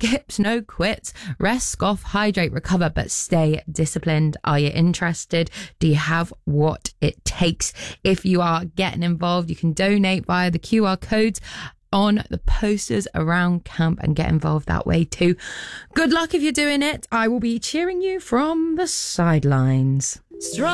skips, no quits. Rest, scoff, hydrate, recover, but stay disciplined. Are you interested? Do you have what it takes? If you are getting involved, you can donate via the QR codes on the posters around camp and get involved that way too. Good luck if you're doing it. I will be cheering you from the sidelines. Strong.